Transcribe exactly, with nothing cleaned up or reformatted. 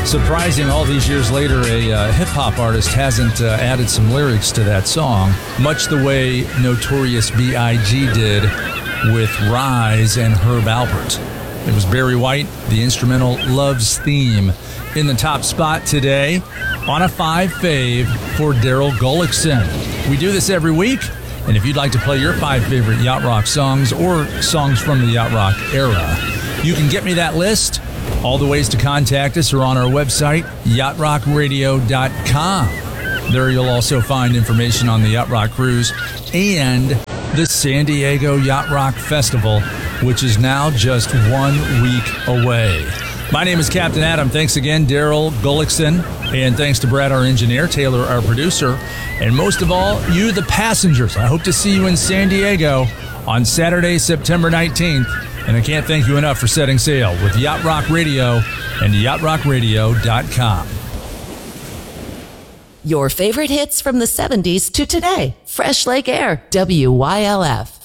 Surprising, all these years later, a uh, hip-hop artist hasn't uh, added some lyrics to that song, much the way Notorious B I G did with Rise and Herb Alpert. It was Barry White, the instrumental Love's Theme, in the top spot today on a five fave for Daryl Gullickson. We do this every week, and if you'd like to play your five favorite Yacht Rock songs or songs from the Yacht Rock era, you can get me that list. All the ways to contact us are on our website, yacht rock radio dot com. There you'll also find information on the Yacht Rock Cruise and the San Diego Yacht Rock Festival, which is now just one week away. My name is Captain Adam. Thanks again, Daryl Gullickson. And thanks to Brad, our engineer, Taylor, our producer, and most of all, you, the passengers. I hope to see you in San Diego on Saturday, September nineteenth. And I can't thank you enough for setting sail with Yacht Rock Radio and yacht rock radio dot com. Your favorite hits from the seventies to today. Fresh Lake Air, W Y L F.